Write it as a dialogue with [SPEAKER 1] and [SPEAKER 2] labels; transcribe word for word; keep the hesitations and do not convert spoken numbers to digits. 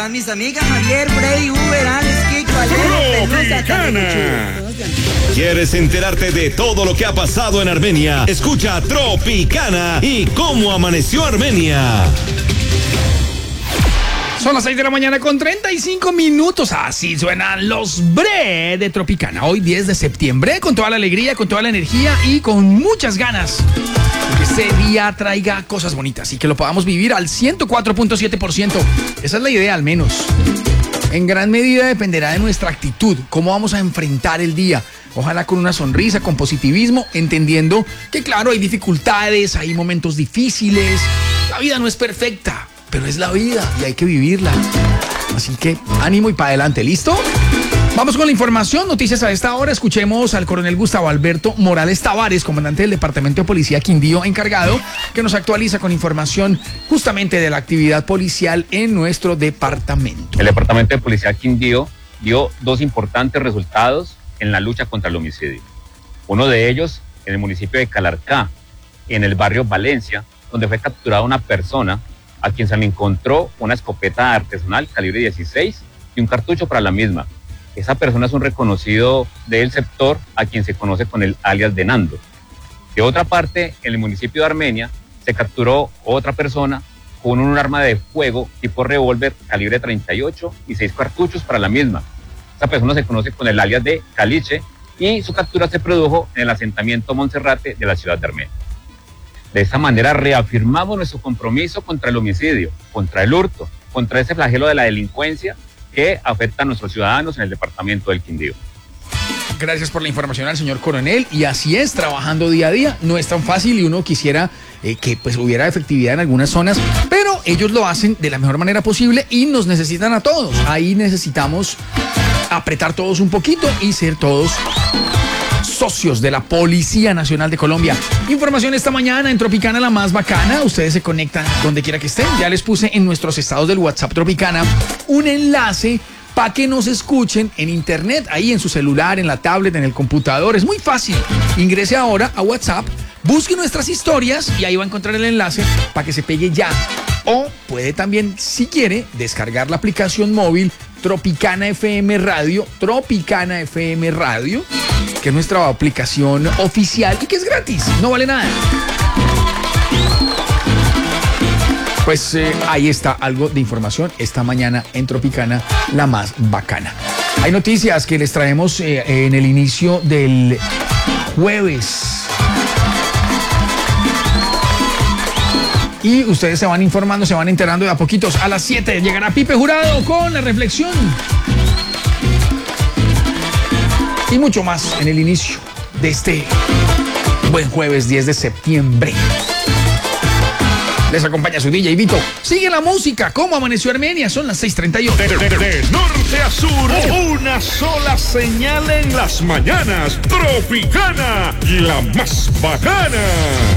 [SPEAKER 1] están mis amigas? Javier, Bray, Uber, Alex, Kiko,
[SPEAKER 2] Tropicana. ¿Quieres enterarte de todo lo que ha pasado en Armenia? Escucha Tropicana y cómo amaneció Armenia.
[SPEAKER 3] Son las seis de la mañana con treinta y cinco minutos. Así suenan los Bre de Tropicana. Hoy diez de septiembre, con toda la alegría, con toda la energía y con muchas ganas. Que este día traiga cosas bonitas y que lo podamos vivir al ciento cuatro punto siete por ciento. Esa es la idea, al menos. En gran medida dependerá de nuestra actitud, cómo vamos a enfrentar el día. Ojalá con una sonrisa, con positivismo, entendiendo que claro, hay dificultades, hay momentos difíciles. La vida no es perfecta, pero es la vida y hay que vivirla. Así que ánimo y para adelante, ¿listo? Vamos con la información, noticias a esta hora. Escuchemos al coronel Gustavo Alberto Morales Tavares, comandante del Departamento de Policía Quindío, encargado, que nos actualiza con información justamente de la actividad policial en nuestro departamento.
[SPEAKER 4] El Departamento de Policía Quindío dio dos importantes resultados en la lucha contra el homicidio. Uno de ellos en el municipio de Calarcá, en el barrio Valencia, donde fue capturada una persona a quien se le encontró una escopeta artesanal calibre dieciséis y un cartucho para la misma. Esa persona es un reconocido del sector a quien se conoce con el alias de Nando. De otra parte, en el municipio de Armenia se capturó otra persona con un arma de fuego tipo revólver calibre treinta y ocho y seis cartuchos para la misma. Esa persona se conoce con el alias de Caliche y su captura se produjo en el asentamiento Monserrate de la ciudad de Armenia. De esta manera reafirmamos nuestro compromiso contra el homicidio, contra el hurto, contra ese flagelo de la delincuencia que afecta a nuestros ciudadanos en el departamento del Quindío.
[SPEAKER 3] Gracias por la información al señor coronel, y así es, trabajando día a día. No es tan fácil y uno quisiera eh, que pues hubiera efectividad en algunas zonas, pero ellos lo hacen de la mejor manera posible y nos necesitan a todos. Ahí necesitamos apretar todos un poquito y ser todos socios de la Policía Nacional de Colombia. Información esta mañana en Tropicana, la más bacana. Ustedes se conectan donde quiera que estén. Ya les puse en nuestros estados del WhatsApp Tropicana un enlace para que nos escuchen en internet, ahí en su celular, en la tablet, en el computador. Es muy fácil. Ingrese ahora a WhatsApp, busque nuestras historias y ahí va a encontrar el enlace para que se pegue ya. O puede también, si quiere, descargar la aplicación móvil Tropicana F M Radio, Tropicana F M Radio, que es nuestra aplicación oficial y que es gratis, no vale nada. Pues eh, ahí está algo de información esta mañana en Tropicana, la más bacana. Hay noticias que les traemos eh, en el inicio del jueves. Y ustedes se van informando, se van enterando de a poquitos. A las siete llegará Pipe Jurado con la reflexión. Y mucho más en el inicio de este buen jueves diez de septiembre. Les acompaña su D J Vito. Sigue la música. ¿Cómo amaneció Armenia? Son las seis treinta y ocho.
[SPEAKER 2] De, de, de, de norte a sur, una sola señal en las mañanas. Tropicana, la más bacana.